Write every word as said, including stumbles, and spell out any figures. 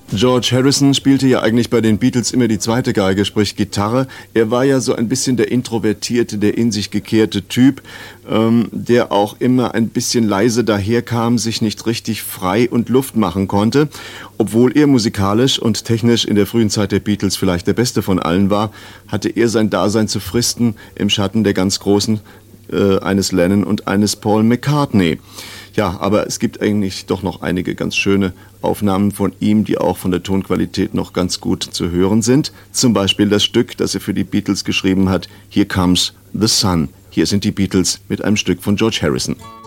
George Harrison spielte ja eigentlich bei den Beatles immer die zweite Geige, sprich Gitarre. Er war ja so ein bisschen der introvertierte, der in sich gekehrte Typ, ähm, der auch immer ein bisschen leise daherkam, sich nicht richtig frei und Luft machen konnte. Obwohl er musikalisch und technisch in der frühen Zeit der Beatles vielleicht der Beste von allen war, hatte er sein Dasein zu fristen im Schatten der ganz Großen äh, eines Lennon und eines Paul McCartney. Ja, aber es gibt eigentlich doch noch einige ganz schöne Aufnahmen von ihm, die auch von der Tonqualität noch ganz gut zu hören sind. Zum Beispiel das Stück, das er für die Beatles geschrieben hat, Here Comes the Sun. Hier sind die Beatles mit einem Stück von George Harrison.